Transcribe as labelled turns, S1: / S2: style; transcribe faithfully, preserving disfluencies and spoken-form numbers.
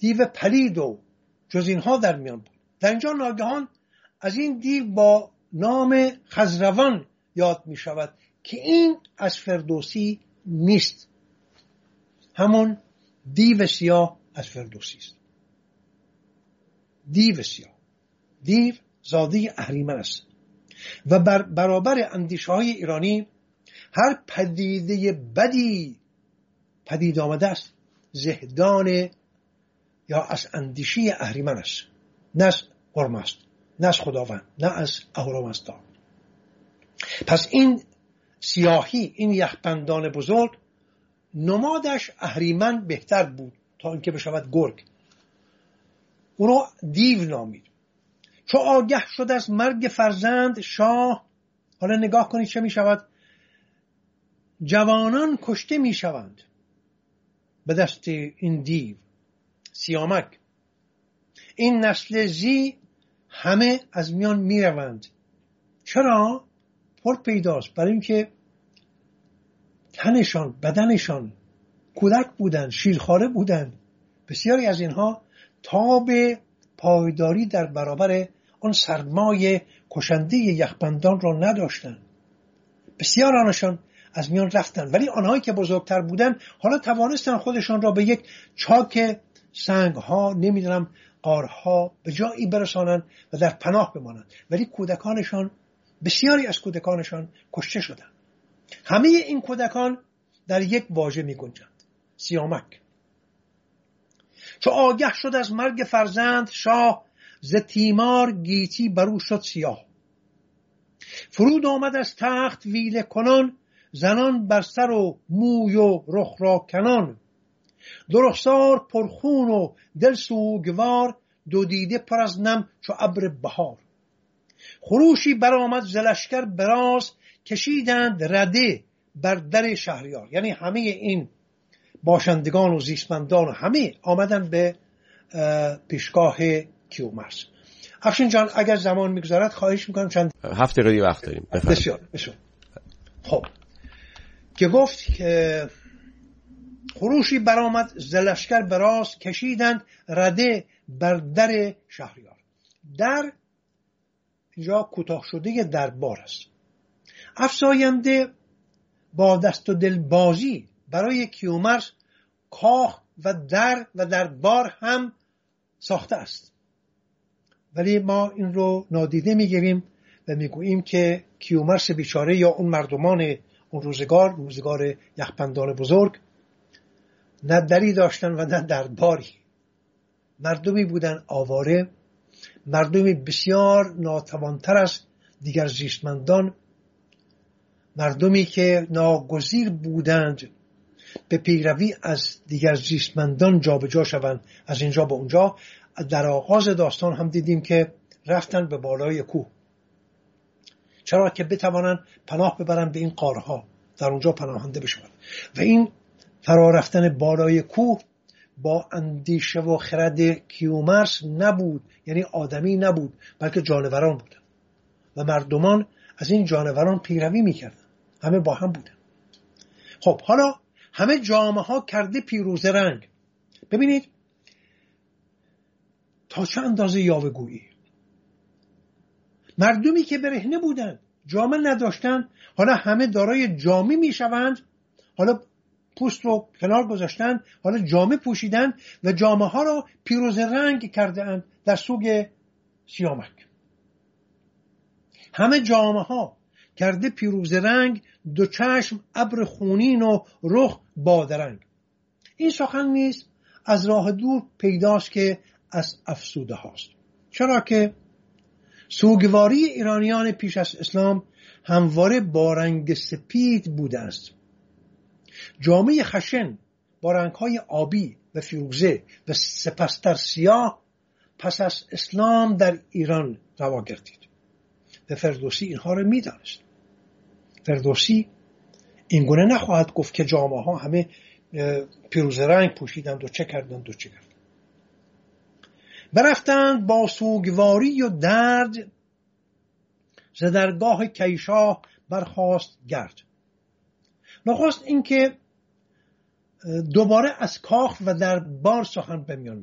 S1: دیو پلید و جز اینها در میان بود. در اینجا ناگهان از این دیو با نام خزروان یاد می شود که این از فردوسی نیست، همون دیو سیاه از فردوسی است. دیو سیاه، دیو زاده اهریمن است و بر برابر اندیشه های ایرانی هر پدیده بدی پدید آمده است زهدان یا از اندیشه اهریمن است، نه از هرمزد، نه از خداوند، نه از اهورامزدا. پس این سیاهی، این یخبندان بزرگ، نمادش اهریمن بهتر بود تا اینکه بشود گرگ. اونو دیو نامید. چو آگه شد از مرگ فرزند شاه، حالا نگاه کنید چه می شود، جوانان کشته می شوند به دست این دیو سیامک. این نسل زی همه از میان می روند. چرا؟ پر پیداست، برای اینکه تنشان، بدنشان کودک بودن، شیرخواره بودن. بسیاری از اینها تاب پایداری در برابر آن سرمای کشنده یخبندان را نداشتند. بسیار آنشان از میان رفتن، ولی آنهایی که بزرگتر بودن حالا توانستن خودشان را به یک چاک سنگها، نمیدونم قارها به جایی برسانند و در پناه بمانند، ولی کودکانشان، بسیاری از کودکانشان کشته شدند. همه این کودکان در یک واژه می گنجند، سیامک. چو آگه شد از مرگ فرزند شاه، ز تیمار گیتی برو شد سیاه. فرود آمد از تخت ویله کنان، زنان بر سر و موی و رخ را کنان. دو رخسار پرخون و دل سوگوار، دو دیده پر از نم چو ابر بهار. خروشی برآمد ز لشکر براز، کشیدند رده بر در شهریار. یعنی همه این باشندگان و زیستمندان و همه آمدن به پیشگاه کیومرث. افشین جان اگر زمان میگذارد خواهش میکنم چند
S2: هفت دقیقه وقت داریم.
S1: بسیار بسیار. خب که گفت که خروشی برآمد ز لشکر براز، کشیدند رده بر در شهریار. در اینجا کوتاه شده دربار است. افزاینده با دست و دل بازی برای کیومرث کاخ و در و دربار هم ساخته است، ولی ما این رو نادیده میگیریم و میگوییم که کیومرث بیچاره یا اون مردمان اون روزگار، روزگار یخبندان بزرگ، نه دری داشتن و نه درباری. مردمی بودن آواره، مردمی بسیار ناتوانتر از دیگر زیستمندان، مردمی که ناگزیر بودند به پیروی از دیگر زیستمندان جا به جا شوند، از اینجا به اونجا. در آغاز داستان هم دیدیم که رفتن به بالای کوه، چرا که بتوانند پناه ببرن به این غارها، در اونجا پناهنده بشوند. و این فرا رفتن بالای کوه با اندیشه و خرد کیومرث نبود، یعنی آدمی نبود، بلکه جانوران بودن و مردمان از این جانوران پیروی میکردن، همه با هم بودن. خب حالا همه جامه ها کرده پیروزه رنگ. ببینید تا چه اندازه یاوه‌گویی. مردمی که برهنه بودن، جامه نداشتن، حالا همه دارای جامه میشوند. حالا پوست رو کنار گذاشتن، حالا جامه پوشیدن و جامه ها را پیروزه رنگ کرده اند در سوگ سیامک. همه جامه ها کرده پیروزه رنگ، دو چشم ابر خونین و رخ بادرنگ. این سخن نیز از راه دور پیداست که از افسوده هاست، چرا که سوگواری ایرانیان پیش از اسلام همواره با رنگ سپید بوده است. جامعه خشن با رنگ‌های آبی و فیروزه و سپستر سیاه پس از اسلام در ایران روا گردید و فردوسی اینها رو می‌دانست. فردوسی این گونه نخواهد گفت که جامعه ها همه پیروزه رنگ پوشیدند و چه کردند و چه کردند. برفتند با سوگواری و درد، ز درگاه کیشاه برخاست گرد. نخست این که دوباره از کاخ و دربار سخن بمیان